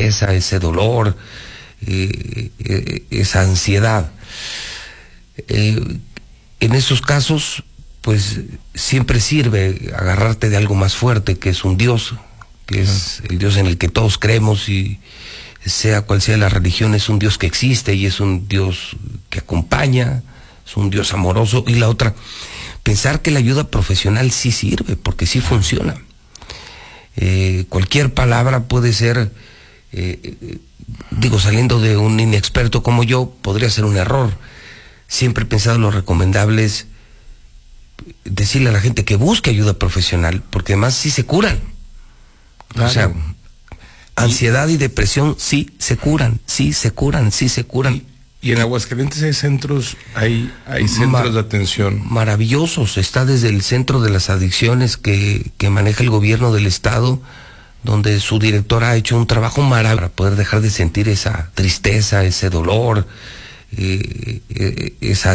tristeza, ese dolor, esa ansiedad. En esos casos, pues siempre sirve agarrarte de algo más fuerte, que es un Dios, que es el Dios en el que todos creemos, y sea cual sea la religión, es un Dios que existe y es un Dios que acompaña, es un Dios amoroso. Y la otra, pensar que la ayuda profesional sí sirve, porque sí funciona. Cualquier palabra puede ser, saliendo de un inexperto como yo, podría ser un error. Siempre he pensado lo recomendable es decirle a la gente que busque ayuda profesional, porque además sí se curan. Claro. O sea, ansiedad y depresión sí se curan. Y en Aguascalientes hay centros, hay centros de atención maravillosos. Está desde el Centro de las Adicciones que maneja el gobierno del estado, donde su directora ha hecho un trabajo maravilloso para poder dejar de sentir esa tristeza, ese dolor, esa